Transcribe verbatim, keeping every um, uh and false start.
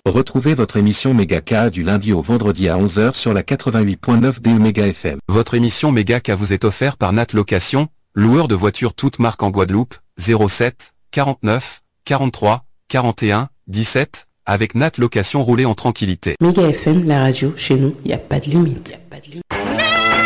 Retrouvez votre émission Megaka du lundi au vendredi à onze heures sur la quatre-vingt-huit point neuf D E Méga F M. Votre émission Megaka vous est offerte par Nat Location, loueur de voitures toutes marques en Guadeloupe, zéro sept, quarante-neuf, quarante-trois, quarante et un, dix-sept, avec Nat Location, roulez en tranquillité. Méga F M, la radio, chez nous, il n'y a pas de limite. Y a pas de limite.